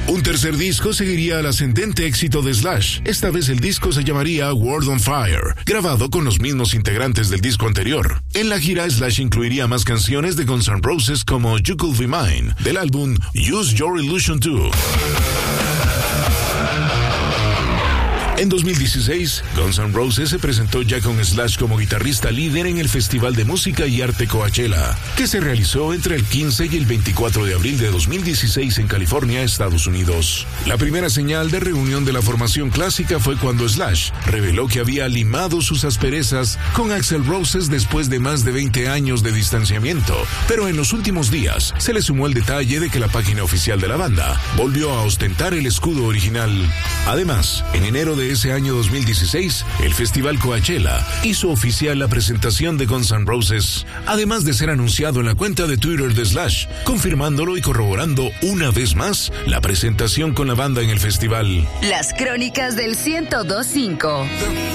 Un tercer disco seguiría al ascendente éxito de Slash. Esta vez el disco se llamaría World on Fire, grabado con los mismos integrantes del disco anterior. En la gira, Slash incluiría más canciones de Guns N' Roses como You Could Be Mine, del álbum Use Your Illusion 2. En 2016, Guns N' Roses se presentó ya con Slash como guitarrista líder en el Festival de Música y Arte Coachella, que se realizó entre el 15 y el 24 de abril de 2016 en California, Estados Unidos. La primera señal de reunión de la formación clásica fue cuando Slash reveló que había limado sus asperezas con Axl Rose después de más de 20 años de distanciamiento, pero en los últimos días se le sumó el detalle de que la página oficial de la banda volvió a ostentar el escudo original. Además, en enero de ese año 2016, el Festival Coachella hizo oficial la presentación de Guns N' Roses, además de ser anunciado en la cuenta de Twitter de Slash, confirmándolo y corroborando una vez más la presentación con la banda en el festival. Las crónicas del 102.5.